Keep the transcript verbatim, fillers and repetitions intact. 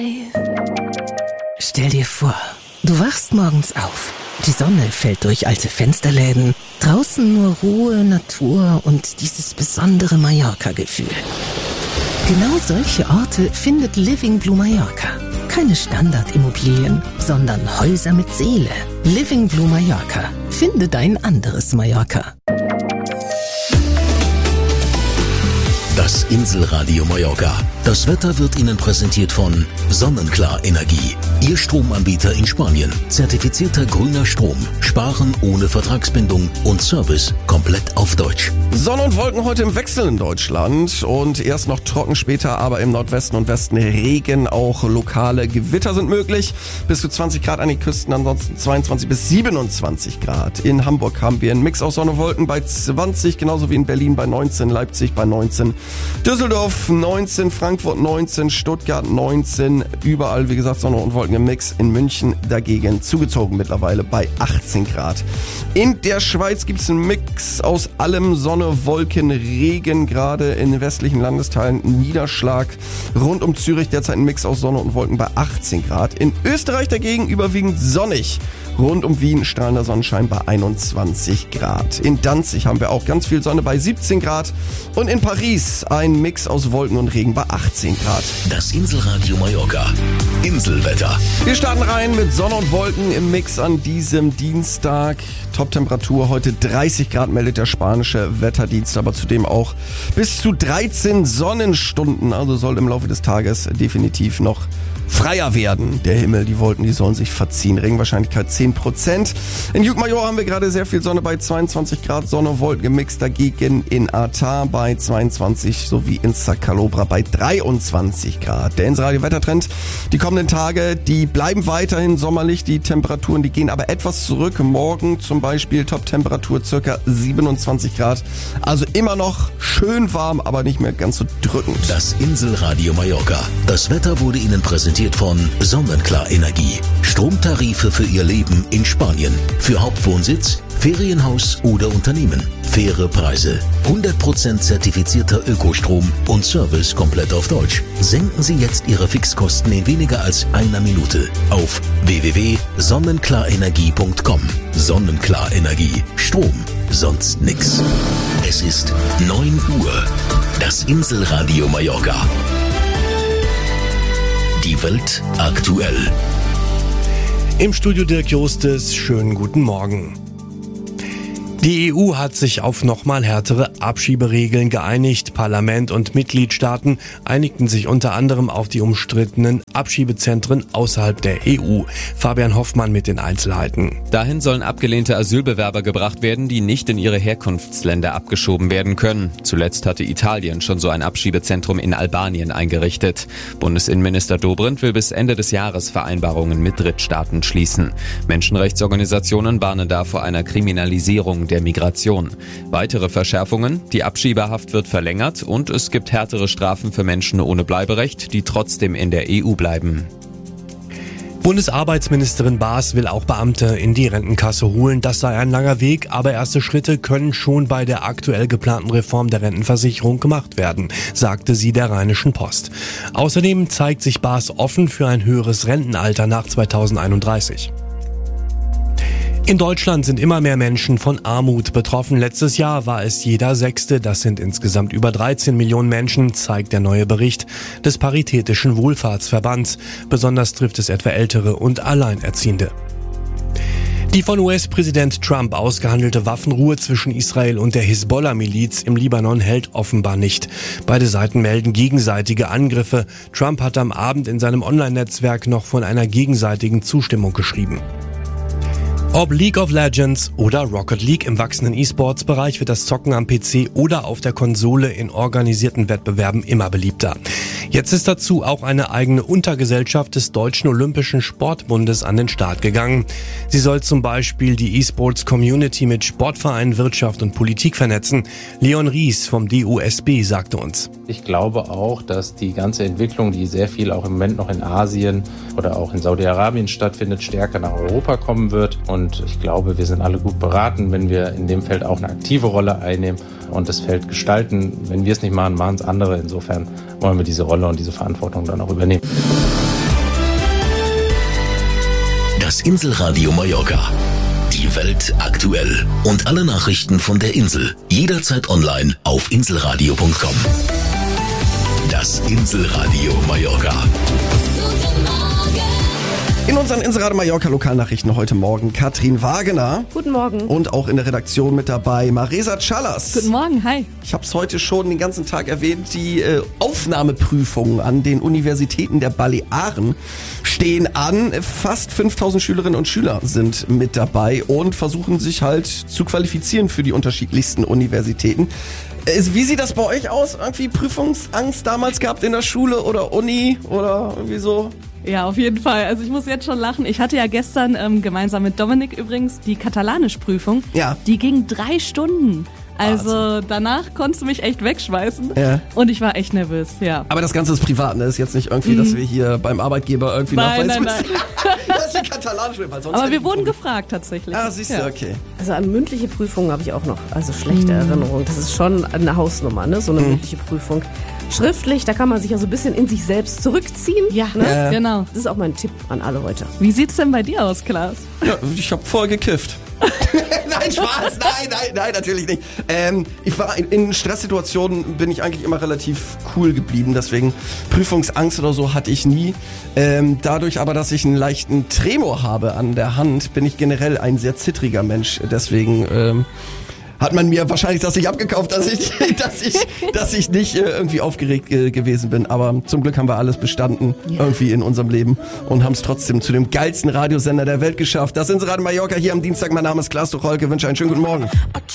Stell dir vor, du wachst morgens auf. Die Sonne fällt durch alte Fensterläden. Draußen nur Ruhe, Natur und dieses besondere Mallorca-Gefühl. Genau solche Orte findet Living Blue Mallorca. Keine Standardimmobilien, sondern Häuser mit Seele. Living Blue Mallorca. Finde dein anderes Mallorca. Das Inselradio Mallorca. Das Wetter wird Ihnen präsentiert von Sonnenklar Energie. Ihr Stromanbieter in Spanien. Zertifizierter grüner Strom. Sparen ohne Vertragsbindung und Service komplett auf Deutsch. Sonne und Wolken heute im Wechsel in Deutschland und erst noch trocken, später aber im Nordwesten und Westen Regen. Auch lokale Gewitter sind möglich. Bis zu zwanzig Grad an den Küsten, ansonsten zweiundzwanzig bis siebenundzwanzig Grad. In Hamburg haben wir einen Mix aus Sonne und Wolken bei zwanzig, genauso wie in Berlin bei neunzehn, Leipzig bei neunzehn, Düsseldorf neunzehn, Frankfurt neunzehn, Stuttgart neunzehn. Überall, wie gesagt, Sonne und Wolken im Mix. In München dagegen zugezogen mittlerweile bei achtzehn Grad. In der Schweiz gibt es einen Mix aus allem: Sonne, Wolken, Regen, gerade in den westlichen Landesteilen Niederschlag. Rund um Zürich derzeit ein Mix aus Sonne und Wolken bei achtzehn Grad. In Österreich dagegen überwiegend sonnig. Rund um Wien strahlender Sonnenschein bei einundzwanzig Grad. In Danzig haben wir auch ganz viel Sonne bei siebzehn Grad. Und in Paris ein Mix aus Wolken und Regen bei achtzehn Grad. Das Inselradio Mallorca. Inselwetter. Wir starten rein mit Sonne und Wolken im Mix an diesem Dienstag. Top-Temperatur heute dreißig Grad, meldet der spanische Wetterdienst, aber zudem auch bis zu dreizehn Sonnenstunden. Also soll im Laufe des Tages definitiv noch freier werden. Der Himmel, die Wolken, die sollen sich verziehen. Regenwahrscheinlichkeit zehn Prozent. In Llucmajor haben wir gerade sehr viel Sonne bei zweiundzwanzig Grad. Sonne, Wolken gemixt dagegen in Artar bei zweiundzwanzig sowie in Sacalobra bei dreiundzwanzig Grad. Der Inselradio Wettertrend. Die kommenden Tage, die bleiben weiterhin sommerlich. Die Temperaturen, die gehen aber etwas zurück. Morgen zum Beispiel Top-Temperatur circa siebenundzwanzig Grad. Also immer noch schön warm, aber nicht mehr ganz so drückend. Das Inselradio Mallorca. Das Wetter wurde Ihnen präsentiert von Sonnenklar Energie. Stromtarife für Ihr Leben in Spanien. Für Hauptwohnsitz, Ferienhaus oder Unternehmen. Faire Preise. hundert Prozent zertifizierter Ökostrom und Service komplett auf Deutsch. Senken Sie jetzt Ihre Fixkosten in weniger als einer Minute auf w w w punkt sonnenklarenergie punkt com. Sonnenklar Energie. Strom. Sonst nix. Es ist neun Uhr. Das Inselradio Mallorca. Die Welt aktuell. Im Studio Dirk Jostes, schönen guten Morgen. Die E U hat sich auf nochmal härtere Abschieberegeln geeinigt. Parlament und Mitgliedstaaten einigten sich unter anderem auf die umstrittenen Abschiebezentren außerhalb der E U. Fabian Hoffmann mit den Einzelheiten. Dahin sollen abgelehnte Asylbewerber gebracht werden, die nicht in ihre Herkunftsländer abgeschoben werden können. Zuletzt hatte Italien schon so ein Abschiebezentrum in Albanien eingerichtet. Bundesinnenminister Dobrindt will bis Ende des Jahres Vereinbarungen mit Drittstaaten schließen. Menschenrechtsorganisationen warnen da vor einer Kriminalisierung der Migration. Weitere Verschärfungen: Die Abschiebehaft wird verlängert und es gibt härtere Strafen für Menschen ohne Bleiberecht, die trotzdem in der E U bleiben. Bundesarbeitsministerin Baas will auch Beamte in die Rentenkasse holen. Das sei ein langer Weg, aber erste Schritte können schon bei der aktuell geplanten Reform der Rentenversicherung gemacht werden, sagte sie der Rheinischen Post. Außerdem zeigt sich Baas offen für ein höheres Rentenalter nach zweitausendeinunddreißig. In Deutschland sind immer mehr Menschen von Armut betroffen. Letztes Jahr war es jeder Sechste. Das sind insgesamt über dreizehn Millionen Menschen, zeigt der neue Bericht des Paritätischen Wohlfahrtsverbands. Besonders trifft es etwa Ältere und Alleinerziehende. Die von U S-Präsident Trump ausgehandelte Waffenruhe zwischen Israel und der Hisbollah-Miliz im Libanon hält offenbar nicht. Beide Seiten melden gegenseitige Angriffe. Trump hat am Abend in seinem Online-Netzwerk noch von einer gegenseitigen Zustimmung geschrieben. Ob League of Legends oder Rocket League, im wachsenden E-Sports-Bereich wird das Zocken am P C oder auf der Konsole in organisierten Wettbewerben immer beliebter. Jetzt ist dazu auch eine eigene Untergesellschaft des Deutschen Olympischen Sportbundes an den Start gegangen. Sie soll zum Beispiel die E-Sports-Community mit Sportvereinen, Wirtschaft und Politik vernetzen. Leon Ries vom D O S B sagte uns: Ich glaube auch, dass die ganze Entwicklung, die sehr viel auch im Moment noch in Asien oder auch in Saudi-Arabien stattfindet, stärker nach Europa kommen wird. Und ich glaube, wir sind alle gut beraten, wenn wir in dem Feld auch eine aktive Rolle einnehmen und das Feld gestalten. Wenn wir es nicht machen, machen es andere. Insofern wollen wir diese Rolle und diese Verantwortung dann auch übernehmen. Das Inselradio Mallorca. Die Welt aktuell. Und alle Nachrichten von der Insel. Jederzeit online auf inselradio punkt com. Das Inselradio Mallorca. In unseren Inselradio Mallorca Lokalnachrichten heute Morgen Katrin Wagener. Guten Morgen. Und auch in der Redaktion mit dabei Maresa Callas. Guten Morgen, hi. Ich habe es heute schon den ganzen Tag erwähnt, die äh, Aufnahmeprüfungen an den Universitäten der Balearen stehen an. Fast fünftausend Schülerinnen und Schüler sind mit dabei und versuchen sich halt zu qualifizieren für die unterschiedlichsten Universitäten. Äh, wie sieht das bei euch aus? Irgendwie Prüfungsangst damals gehabt in der Schule oder Uni oder irgendwie so? Ja, auf jeden Fall. Also ich muss jetzt schon lachen. Ich hatte ja gestern ähm, gemeinsam mit Dominik übrigens die Katalanisch-Prüfung. Ja. Die ging drei Stunden. Also Wahnsinn. Danach konntest du mich echt wegschmeißen. Ja. Und ich war echt nervös, ja. Aber das Ganze ist privat, ne? Ist jetzt nicht irgendwie, dass wir hier beim Arbeitgeber irgendwie Nein, nachweisen nein, müssen. Das ist die Katalanische, weil sonst Aber hätte wir ich- wurden gefragt tatsächlich. Ah, siehst du, Ja. okay. Also an mündliche Prüfungen habe ich auch noch also schlechte Erinnerungen. Das ist schon eine Hausnummer, ne? So eine mündliche Prüfung. Schriftlich, da kann man sich ja so ein bisschen in sich selbst zurückziehen. Ja, ne? genau. Das ist auch mein Tipp an alle heute. Wie sieht's denn bei dir aus, Klaas? Ja, ich habe voll gekifft. Nein, Spaß, nein, nein, nein, natürlich nicht. Ähm, ich war in, in Stresssituationen bin ich eigentlich immer relativ cool geblieben, deswegen Prüfungsangst oder so hatte ich nie. Ähm, dadurch aber, dass ich einen leichten Tremor habe an der Hand, bin ich generell ein sehr zittriger Mensch. Deswegen ähm, hat man mir wahrscheinlich das nicht abgekauft, dass ich, dass ich, dass ich nicht äh, irgendwie aufgeregt äh, gewesen bin. Aber zum Glück haben wir alles bestanden irgendwie in unserem Leben und haben es trotzdem zu dem geilsten Radiosender der Welt geschafft. Das Inselradio Mallorca hier am Dienstag. Mein Name ist Klaas Tucholke. Wünsche einen schönen guten Morgen.